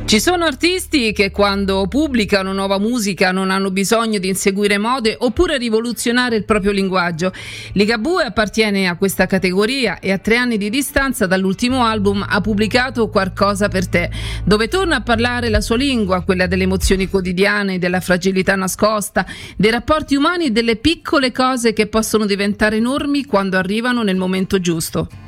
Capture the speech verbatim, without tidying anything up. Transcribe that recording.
Ci sono artisti che quando pubblicano nuova musica non hanno bisogno di inseguire mode oppure rivoluzionare il proprio linguaggio. Ligabue appartiene a questa categoria e a tre anni di distanza dall'ultimo album ha pubblicato Qualcosa per te, dove torna a parlare la sua lingua, quella delle emozioni quotidiane, della fragilità nascosta, dei rapporti umani e delle piccole cose che possono diventare enormi quando arrivano nel momento giusto.